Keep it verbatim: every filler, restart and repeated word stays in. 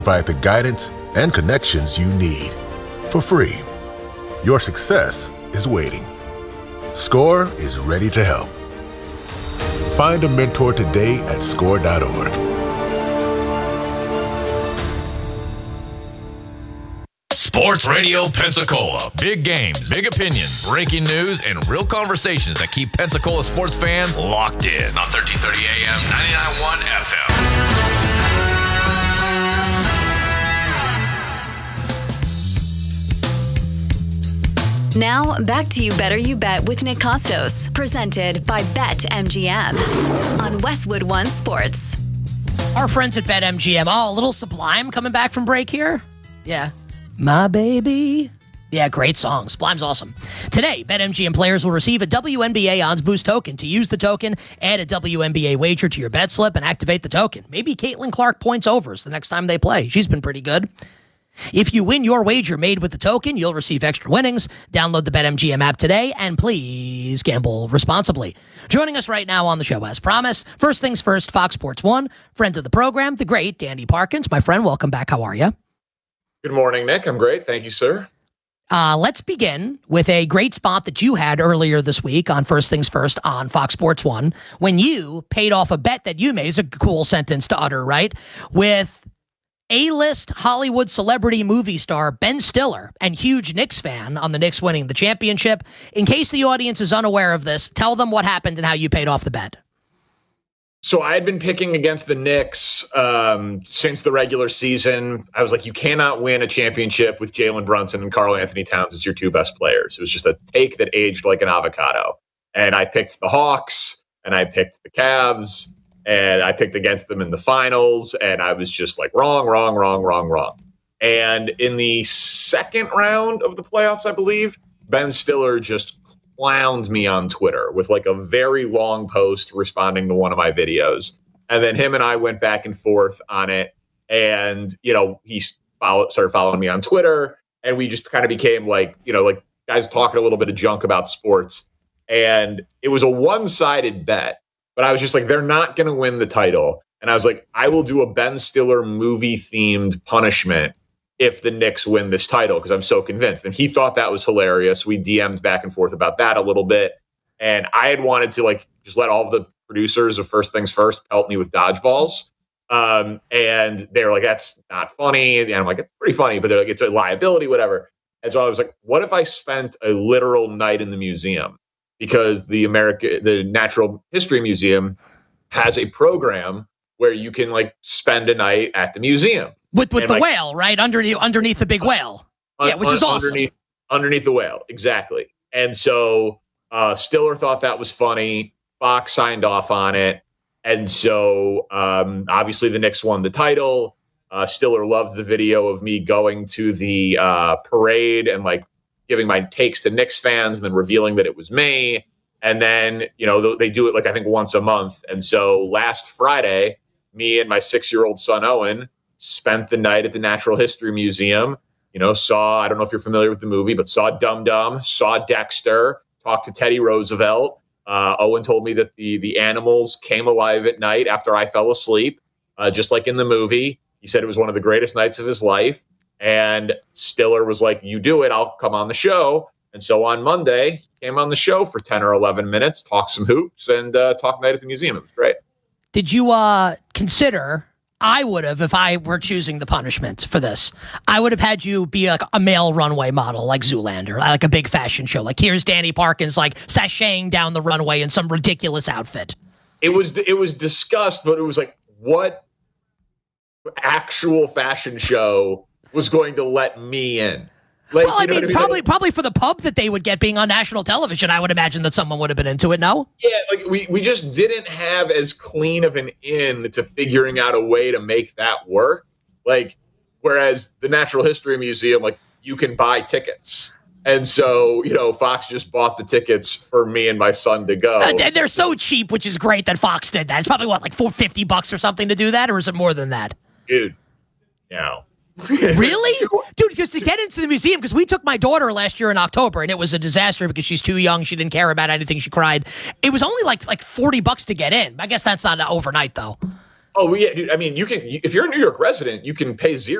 Provide the guidance and connections you need for free. Your success is waiting. SCORE is ready to help. Find a mentor today at score dot org. Sports Radio Pensacola. Big games, big opinions, breaking news, and real conversations that keep Pensacola sports fans locked in on thirteen thirty A M, ninety-nine point one F M. Now, back to You Better You Bet with Nick Costos, presented by BetMGM on Westwood One Sports. Our friends at BetMGM, oh, a little Sublime coming back from break here. Yeah. My baby. Yeah, great song. Sublime's awesome. Today, BetMGM players will receive a W N B A Odds Boost token. To use the token, add a W N B A wager to your bet slip and activate the token. Maybe Caitlin Clark points overs the next time they play. She's been pretty good. If you win your wager made with the token, you'll receive extra winnings. Download the BetMGM app today, and please gamble responsibly. Joining us right now on the show, as promised, first things first, Fox Sports one, friend of the program, the great Danny Parkins. My friend, welcome back. How are you? Good morning, Nick. I'm great. Thank you, sir. Uh, let's begin with a great spot that you had earlier this week on First Things First on Fox Sports one, when you paid off a bet that you made. It's a cool sentence to utter, right? With A-list Hollywood celebrity movie star Ben Stiller and huge Knicks fan on the Knicks winning the championship. In case the audience is unaware of this, tell them what happened and how you paid off the bet. So I had been picking against the Knicks um, since the regular season. I was like, you cannot win a championship with Jalen Brunson and Karl Anthony Towns as your two best players. It was just a take that aged like an avocado. And I picked the Hawks, and I picked the Cavs, and I picked against them in the finals. And I was just like, wrong, wrong, wrong, wrong, wrong. And in the second round of the playoffs, I believe, Ben Stiller just clowned me on Twitter with like a very long post responding to one of my videos. And then him and I went back and forth on it. And, you know, he followed, started following me on Twitter, and we just kind of became like, you know, like guys talking a little bit of junk about sports. And it was a one-sided bet, but I was just like, they're not going to win the title. And I was like, I will do a Ben Stiller movie themed punishment if the Knicks win this title, because I'm so convinced. And he thought that was hilarious. We D M'd back and forth about that a little bit. And I had wanted to like just let all of the producers of First Things First pelt me with dodgeballs. Um, and they were like, that's not funny. And I'm like, it's pretty funny, but they're like, it's a liability, whatever. And so I was like, what if I spent a literal night in the museum? Because the America, the Natural History Museum has a program where you can like spend a night at the museum. With with and the like, whale, right? Underneath underneath the big whale. Un, yeah, which un, is awesome. Underneath, underneath the whale, exactly. And so uh, Stiller thought that was funny. Fox signed off on it. And so um, obviously the Knicks won the title. Uh, Stiller loved the video of me going to the uh, parade and like giving my takes to Knicks fans and then revealing that it was me. And then, you know, they do it like I think once a month. And so last Friday, me and my six-year-old son, Owen, spent the night at the Natural History Museum, you know, saw, I don't know if you're familiar with the movie, but saw Dum Dum, saw Dexter, talked to Teddy Roosevelt. Uh, Owen told me that the the animals came alive at night after I fell asleep, uh, just like in the movie. He said it was one of the greatest nights of his life. And Stiller was like, you do it, I'll come on the show. And so on Monday, he came on the show for ten or eleven minutes, talked some hoops, and uh, talked night at the museum. It was great. Did you uh, consider... I would have, if I were choosing the punishment for this, I would have had you be like a male runway model, like Zoolander, like a big fashion show. Like here's Danny Parkins, like sashaying down the runway in some ridiculous outfit. It was it was discussed, but it was like, what actual fashion show was going to let me in? Like, well, I mean, I mean, probably like, probably for the pub that they would get being on national television, I would imagine that someone would have been into it, no? Yeah, like we, we just didn't have as clean of an in to figuring out a way to make that work. Like, whereas the Natural History Museum, like, you can buy tickets. And so, you know, Fox just bought the tickets for me and my son to go. Uh, they're so cheap, which is great that Fox did that. It's probably, what, like four hundred fifty bucks or something to do that? Or is it more than that? Dude, no. Really? Dude, because to get into the museum, because we took my daughter last year in October, and it was a disaster because she's too young. She didn't care about anything. She cried. It was only like like forty bucks to get in. I guess that's not overnight, though. Oh yeah, dude. I mean, you can if you're a New York resident, you can pay zero